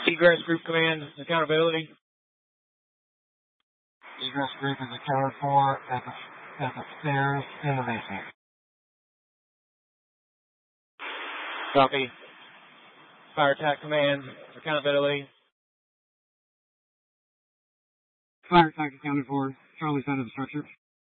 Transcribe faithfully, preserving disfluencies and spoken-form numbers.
Egress Group Command, accountability. Egress Group is accounted for at the, at the stairs in the basement. Copy. Fire Attack Command, accountability. Fire attack accounted for. Charlie side of the structure.